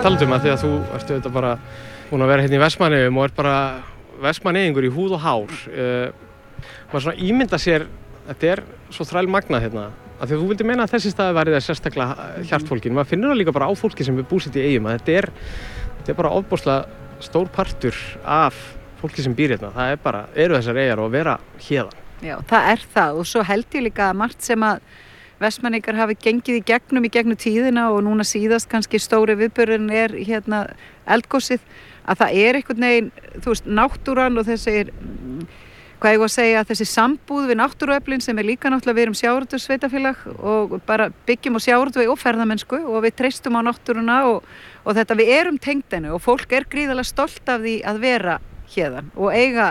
tala að því að þú ert auðvitað bara búin að vera hérna í Vestmannaeyjum og ert bara Vestmannaeyingur í húð og hár. Maður svona ímynda sér, þetta er svo þræl magnað hérna, af því að þú vildi meina að þessi staði væri það sérstaklega hjartfólkin. Maður finnur það líka bara á fólki sem er búsett í Eyjum, að þetta er bara ofboðslega stór partur af fólki sem býr hérna. Það er bara, eru þessar eyjar og vera héðan. Já, það er það og svo held ég líka að margt sem að Vestmannaeyingar hafi gengið í gegnum tíðina og núna síðast kannski stóri viðburðurinn er hérna eldgosið, að það er einhvern veginn, þú veist, náttúran og þessi, hvað ég var að segja, þessi sambúð við náttúruöflin sem er líka náttúrulega, við erum sjávarútvegssveitarfélag og bara byggjum á sjávarútvegi og ferðamennsku og við treystum á náttúruna og þetta, við erum tengd henni og fólk er gríðarlega stolt af því að vera héðan og eiga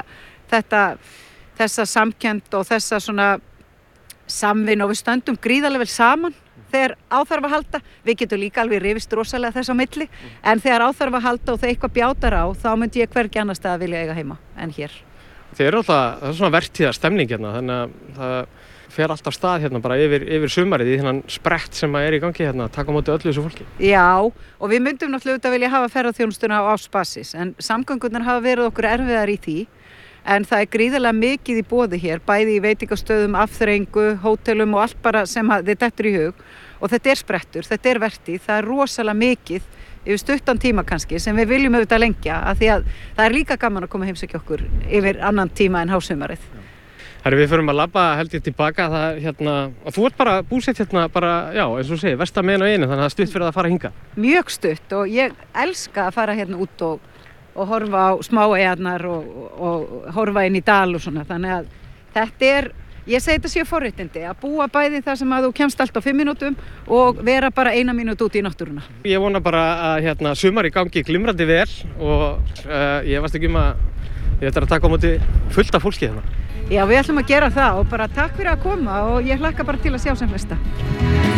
þessa samkennd og þessa svona samvinnu og við stöndum gríðarlega vel saman þegar áþarf að halda. Við getum líka alveg rifist rosalega þess á milli en þegar áþarf að halda og þegar eitthvað bjátar á þá myndi ég hvergi annars staðar vilja eiga heima en hér. Það er svona vertíðar stemning hérna, þannig að það fer alltaf stað hérna bara yfir sumarið í þennan sprett sem er í gangi hérna, taka á móti öllu þessu fólki. Já, og við myndum náttúrulega vilja hafa ferðaþjónustuna á ársbasis en samgöngurnar hafa verið okkur erfiðar í því en það er gríðarlega mikið í boði hér, bæði í veitingastöðum, afþreyingu, hótelum og allt bara sem þið dettur í hug og þetta er sprettur, þetta er vertíð, það er rosalega mikið yfir stuttan tíma kannski sem við viljum auðvitað lengja af því að það er líka gaman að koma heimsækja okkur yfir annan tíma en hásumarið. Herri, við förum að labba held ég tilbaka það hérna, og þú ert bara búsett hérna bara, já, eins og segir, vestamegin á eyjunni þannig að það er stutt fyrir að fara hingað. Mjög stutt og ég elska að fara hérna út og horfa á smáeyjarnar og horfa inn í dal og svona þannig að þetta er, ég segi þetta séu forréttindi að búa bæði þar sem að þú kemst allt á 5 mínútum og vera bara 1 mínútu út í náttúruna. Ég vona bara að sumar í gangi glimrandi vel og ég varst ekki að ég ætla að taka á móti fullt af fólki hérna. Já, við ætlum að gera það og bara takk fyrir að koma og ég hlakka bara til að sjá sem flesta.